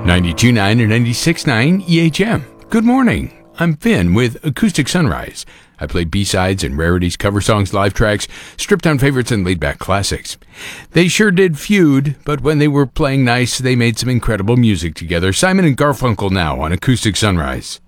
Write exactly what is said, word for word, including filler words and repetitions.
ninety-two point nine or ninety-six point nine E H M. Good morning. I'm Finn with Acoustic Sunrise. I play B-sides and rarities, cover songs, live tracks, stripped-down favorites, and laid-back classics. They sure did feud, but when they were playing nice, they made some incredible music together. Simon and Garfunkel now on Acoustic Sunrise.